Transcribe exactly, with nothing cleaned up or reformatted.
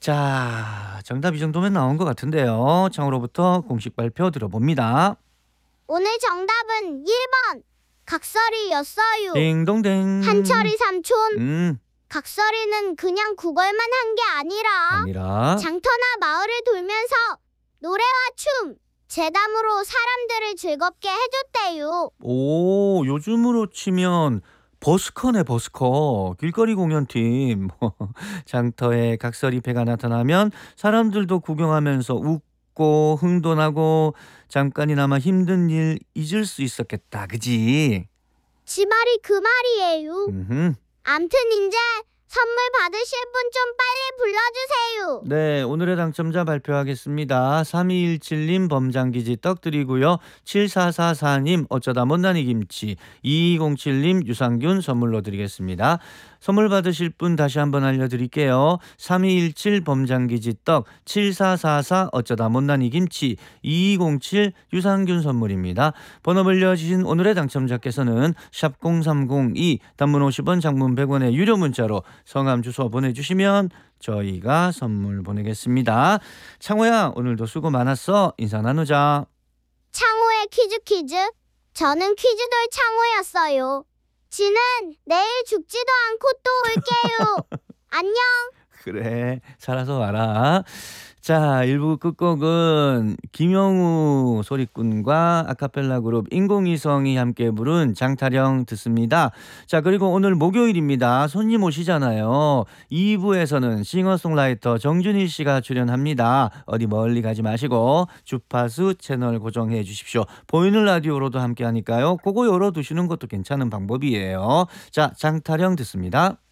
자, 정답 이 정도면 나온 것 같은데요. 창으로부터 공식 발표 들어봅니다. 오늘 정답은 일 번 각설이였어요. 딩동댕. 한철이 삼촌, 음, 각설이는 그냥 구걸만 한 게 아니라 아니라. 장터나 마을을 돌면서 노래와 춤, 재담으로 사람들을 즐겁게 해줬대요. 오, 요즘으로 치면 버스커네, 버스커. 길거리 공연팀. 장터에 각설이패가 나타나면 사람들도 구경하면서 웃고 흥도 나고 잠깐이나마 힘든 일 잊을 수 있었겠다. 그지? 지 말이 그 말이에요. 음흠. 암튼 이제 선물 받으실 분 좀 빨리 불러주세요. 네, 오늘의 당첨자 발표하겠습니다. 삼이일칠님 범장기지 떡 드리고요. 칠사사사님 어쩌다 못난이 김치, 이이공칠님 유산균 선물로 드리겠습니다. 선물 받으실 분 다시 한번 알려드릴게요. 삼이일칠 범장기지 떡, 칠사사사 어쩌다 못난이 김치, 이이공칠 유산균 선물입니다. 번호 불려주신 오늘의 당첨자께서는 샵 공삼공이 단문 오십 원 장문 백 원의 유료 문자로 성함 주소 보내주시면 저희가 선물 보내겠습니다. 창호야, 오늘도 수고 많았어. 인사 나누자. 창호의 퀴즈 퀴즈. 저는 퀴즈돌 창호였어요. 지는 내일 죽지도 않고 또 올게요. 안녕. 그래, 살아서 와라. 자, 일 부 끝곡은 김영우 소리꾼과 아카펠라 그룹 인공위성이 함께 부른 장타령 듣습니다. 자, 그리고 오늘 목요일입니다. 손님 오시잖아요. 이 부에서는 싱어송라이터 정준희 씨가 출연합니다. 어디 멀리 가지 마시고 주파수 채널 고정해 주십시오. 보이는 라디오로도 함께 하니까요. 그거 열어두시는 것도 괜찮은 방법이에요. 자, 장타령 듣습니다.